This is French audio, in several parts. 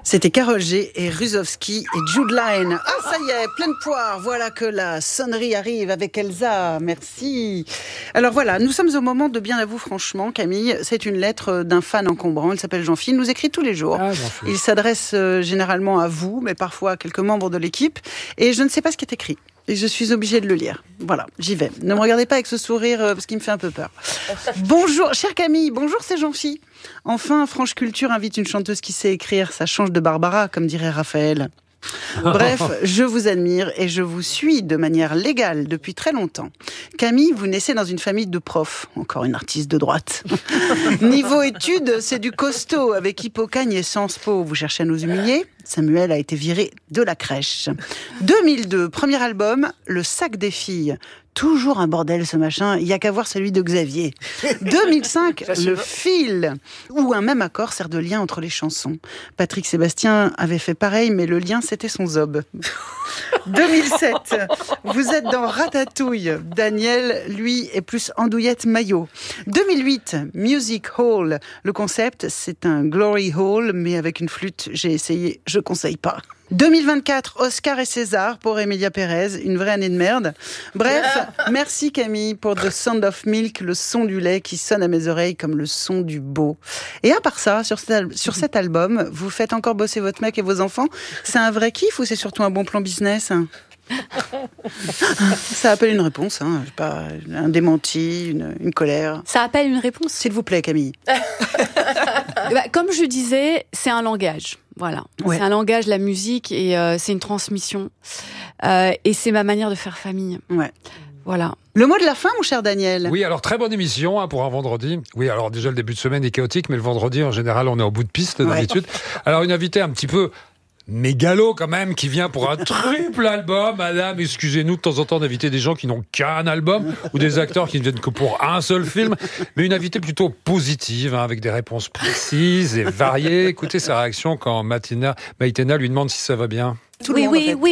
C'était Karol G et Rusowski et Jude Line. Ah, ça y est, pleine poire. Voilà que la sonnerie arrive avec Elsa. Merci. Alors voilà, nous sommes au moment de bien à vous, franchement, Camille. C'est une lettre d'un fan encombrant. Il s'appelle Jean-Phil. Il nous écrit tous les jours. Ah, il s'adresse généralement à vous, mais parfois à quelques membres de l'équipe. Et je ne sais pas ce qui est écrit. Et je suis obligée de le lire. Voilà, j'y vais. Ne me regardez pas avec ce sourire parce qu'il me fait un peu peur. Bonjour, chère Camille. Bonjour, c'est Jean-Phi. Enfin, France Culture invite une chanteuse qui sait écrire. Ça change de Barbara, comme dirait Raphaël. Bref, je vous admire et je vous suis de manière légale depuis très longtemps. Camille, vous naissez dans une famille de profs. Encore une artiste de droite. Niveau études, c'est du costaud avec Hippocagne et Sciences Po. Vous cherchez à nous humilier ? Samuel a été viré de la crèche. 2002, premier album, Le sac des filles. Toujours un bordel ce machin, il n'y a qu'à voir celui de Xavier. 2005, Le fil, où un même accord sert de lien entre les chansons. Patrick Sébastien avait fait pareil, mais le lien c'était son zob. 2007, vous êtes dans Ratatouille. Daniel, lui, est plus andouillette maillot. 2008, Music Hall. Le concept, c'est un glory hall, mais avec une flûte. J'ai essayé, je conseille pas. 2024, Oscar et César pour Emilia Pérez, une vraie année de merde. Bref, merci Camille pour The Sound of Milk, le son du lait qui sonne à mes oreilles comme le son du beau. Et à part ça, sur cet album, vous faites encore bosser votre mec et vos enfants. C'est un vrai kiff ou c'est surtout un bon plan business ? Ça appelle une réponse, hein. Pas un démenti, une colère. Ça appelle une réponse. S'il vous plaît, Camille. Comme je disais, c'est un langage. Voilà, ouais. C'est un langage, la musique, et c'est une transmission. Et c'est ma manière de faire famille. Ouais. Voilà. Le mot de la fin, mon cher Daniel. Oui, alors très bonne émission pour un vendredi. Oui, alors déjà le début de semaine est chaotique, mais le vendredi, en général, on est au bout de piste d'habitude. Ouais. Alors une invitée un petit peu mégalo quand même, qui vient pour un triple album. Madame, excusez-nous de temps en temps d'inviter des gens qui n'ont qu'un album ou des acteurs qui ne viennent que pour un seul film, mais une invitée plutôt positive, avec des réponses précises et variées. Écoutez sa réaction quand Maïtena lui demande si ça va bien. Oui.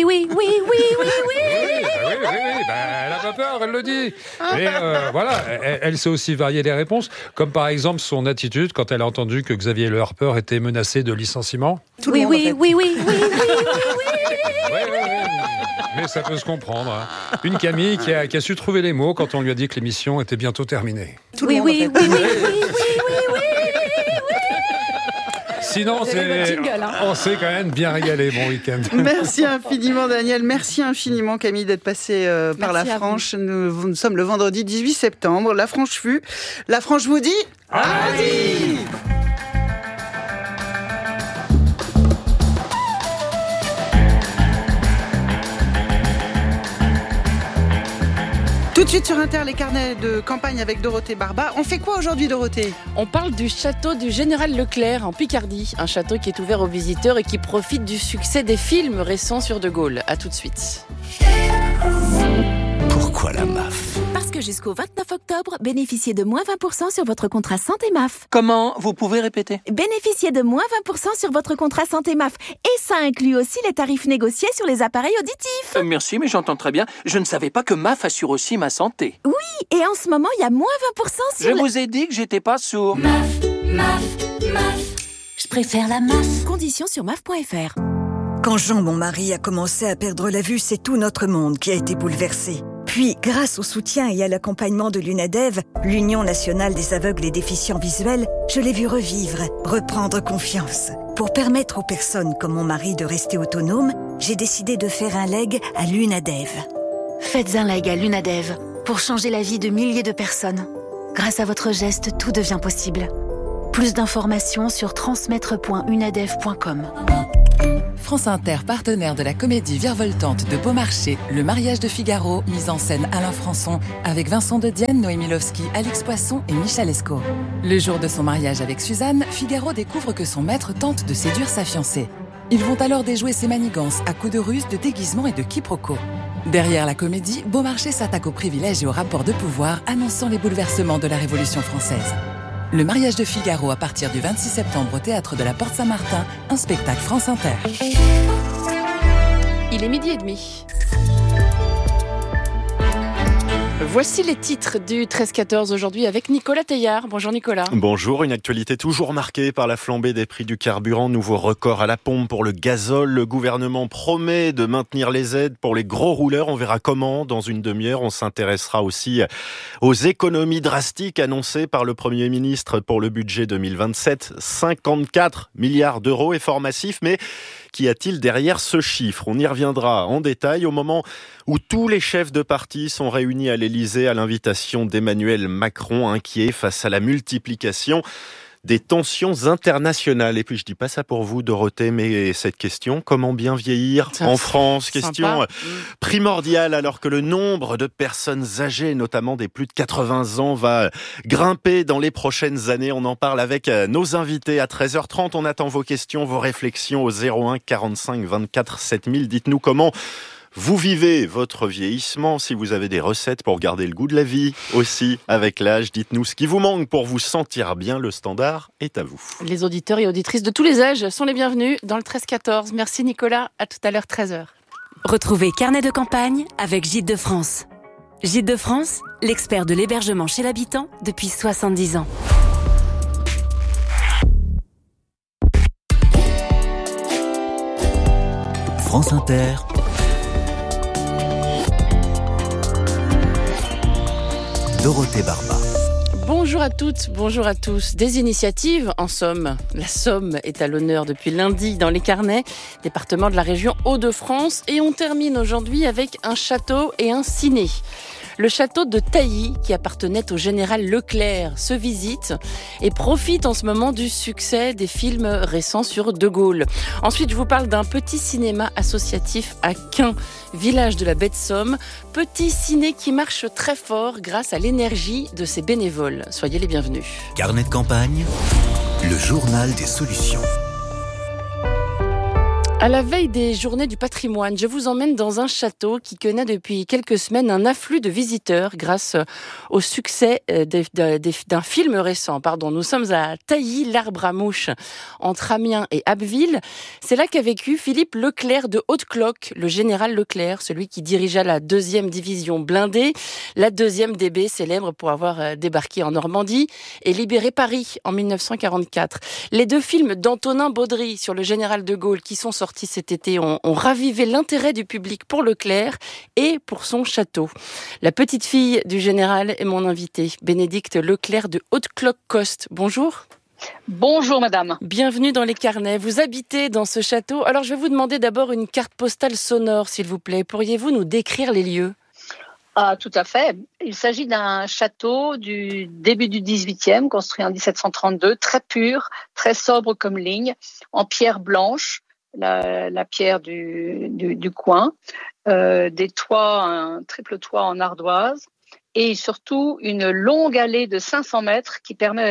Elle n'a pas peur, elle le dit. Mais voilà, elle sait aussi varier les réponses, comme par exemple son attitude quand elle a entendu que Xavier Le Harper était menacé de licenciement. Oui. Mais ça peut se comprendre. Hein. Une Camille qui a su trouver les mots quand on lui a dit que l'émission était bientôt terminée. Oui. Sinon, on s'est quand même bien régalé. Bon week-end. Merci infiniment, Daniel. Merci infiniment, Camille, d'être passée par La Franche. Nous sommes le vendredi 18 septembre. La Franche fut. La Franche vous dit... À lundi. Tout de suite sur Inter, les carnets de campagne avec Dorothée Barba. On fait quoi aujourd'hui, Dorothée ? On parle du château du Général Leclerc en Picardie. Un château qui est ouvert aux visiteurs et qui profite du succès des films récents sur De Gaulle. À tout de suite. Pourquoi la MAF ? Parce que jusqu'au 29 octobre, bénéficiez de moins 20% sur votre contrat santé MAF. Comment ? Vous pouvez répéter ? Bénéficiez de moins 20% sur votre contrat santé MAF. Et ça inclut aussi les tarifs négociés sur les appareils auditifs. Merci, mais j'entends très bien. Je ne savais pas que MAF assure aussi ma santé. Oui, et en ce moment, il y a moins 20% sur... Je vous ai dit que j'étais pas sourd. MAF. Je préfère la MAF. Conditions sur MAF.fr. Quand Jean, mon mari, a commencé à perdre la vue, c'est tout notre monde qui a été bouleversé. Puis, grâce au soutien et à l'accompagnement de l'UNADEV, l'Union nationale des aveugles et déficients visuels, je l'ai vu revivre, reprendre confiance. Pour permettre aux personnes comme mon mari de rester autonomes, j'ai décidé de faire un leg à l'UNADEV. Faites un leg à l'UNADEV pour changer la vie de milliers de personnes. Grâce à votre geste, tout devient possible. Plus d'informations sur transmettre.unadev.com. France Inter, partenaire de la comédie virevoltante de Beaumarchais, Le mariage de Figaro, mise en scène Alain Françon, avec Vincent de Dienne, Noémie Lovski, Alix Poisson et Michel Escaut. Le jour de son mariage avec Suzanne, Figaro découvre que son maître tente de séduire sa fiancée. Ils vont alors déjouer ses manigances à coups de ruse, de déguisement et de quiproquos. Derrière la comédie, Beaumarchais s'attaque aux privilèges et aux rapports de pouvoir, annonçant les bouleversements de la Révolution française. Le mariage de Figaro à partir du 26 septembre au Théâtre de la Porte Saint-Martin, un spectacle France Inter. Il est 12h30. Voici les titres du 13-14 aujourd'hui avec Nicolas Teillard. Bonjour Nicolas. Bonjour, une actualité toujours marquée par la flambée des prix du carburant. Nouveau record à la pompe pour le gazole. Le gouvernement promet de maintenir les aides pour les gros rouleurs. On verra comment dans une demi-heure. On s'intéressera aussi aux économies drastiques annoncées par le Premier ministre pour le budget 2027. 54 milliards d'euros, effort massif, mais qu'y a-t-il derrière ce chiffre ? On y reviendra en détail au moment où tous les chefs de parti sont réunis à l'Élysée à l'invitation d'Emmanuel Macron, inquiet face à la multiplication des tensions internationales. Et puis je dis pas ça pour vous, Dorothée, mais cette question, comment bien vieillir en France ? Question primordiale alors que le nombre de personnes âgées, notamment des plus de 80 ans, va grimper dans les prochaines années. On en parle avec nos invités à 13h30. On attend vos questions, vos réflexions au 01 45 24 7000. Dites-nous comment vous vivez votre vieillissement, si vous avez des recettes pour garder le goût de la vie aussi avec l'âge. Dites-nous ce qui vous manque pour vous sentir bien. Le standard est à vous. Les auditeurs et auditrices de tous les âges sont les bienvenus dans le 13-14. Merci Nicolas, à tout à l'heure 13h. Retrouvez Carnet de campagne avec Gîtes de France. Gîtes de France, l'expert de l'hébergement chez l'habitant depuis 70 ans. France Inter. Dorothée Barba. Bonjour à toutes, bonjour à tous. Des initiatives, en somme. La Somme est à l'honneur depuis lundi dans les carnets, département de la région Hauts-de-France. Et on termine aujourd'hui avec un château et un ciné. Le château de Tailly, qui appartenait au général Leclerc, se visite et profite en ce moment du succès des films récents sur De Gaulle. Ensuite, je vous parle d'un petit cinéma associatif à Quin, village de la baie de Somme. Petit ciné qui marche très fort grâce à l'énergie de ses bénévoles. Soyez les bienvenus. Carnet de campagne, le journal des solutions. À la veille des journées du patrimoine, je vous emmène dans un château qui connaît depuis quelques semaines un afflux de visiteurs grâce au succès d'un film récent. Nous sommes à Tailly, l'Arbre à Mouches, entre Amiens et Abbeville. C'est là qu'a vécu Philippe Leclerc de Haute-Cloque, le général Leclerc, celui qui dirigea la 2e division blindée, la 2e DB, célèbre pour avoir débarqué en Normandie et libéré Paris en 1944. Les deux films d'Antonin Baudry sur le général de Gaulle qui sont sortis cet été ont ravivé l'intérêt du public pour Leclerc et pour son château. La petite fille du général est mon invitée, Bénédicte Leclerc de Haute-Cloque-Coste. Bonjour. Bonjour madame. Bienvenue dans les carnets. Vous habitez dans ce château. Alors je vais vous demander d'abord une carte postale sonore, s'il vous plaît. Pourriez-vous nous décrire les lieux ? Ah, tout à fait. Il s'agit d'un château du début du 18e, construit en 1732, très pur, très sobre comme ligne, en pierre blanche. La pierre du coin, des toits, un triple toit en ardoise et surtout une longue allée de 500 mètres qui permet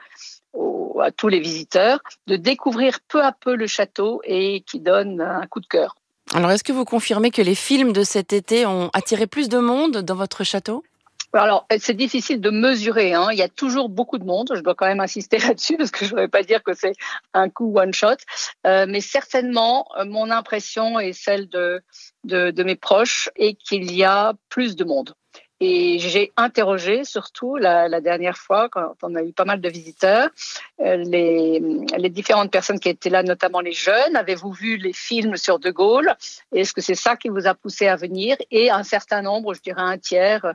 à tous les visiteurs de découvrir peu à peu le château et qui donne un coup de cœur. Alors, est-ce que vous confirmez que les films de cet été ont attiré plus de monde dans votre château ? Alors, c'est difficile de mesurer, hein. Il y a toujours beaucoup de monde. Je dois quand même insister là-dessus parce que je ne voudrais pas dire que c'est un coup one shot. Mais certainement, mon impression et celle de mes proches est qu'il y a plus de monde. Et j'ai interrogé surtout la dernière fois, quand on a eu pas mal de visiteurs, les différentes personnes qui étaient là, notamment les jeunes. Avez-vous vu les films sur De Gaulle ? Est-ce que c'est ça qui vous a poussé à venir ? Et un certain nombre, je dirais un tiers,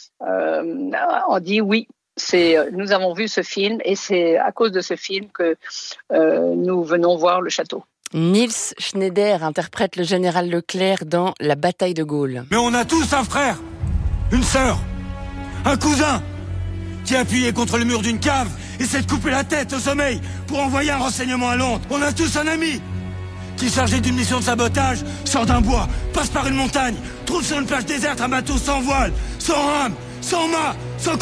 ont dit oui. Nous avons vu ce film et c'est à cause de ce film que nous venons voir le château. Nils Schneider interprète le général Leclerc dans La bataille de Gaulle. Mais on a tous un frère, une sœur, un cousin qui est appuyé contre le mur d'une cave et s'est coupé la tête au sommeil pour envoyer un renseignement à Londres. On a tous un ami qui, chargé d'une mission de sabotage, sort d'un bois, passe par une montagne, trouve sur une plage déserte un bateau sans voile, sans rame, sans mât, sans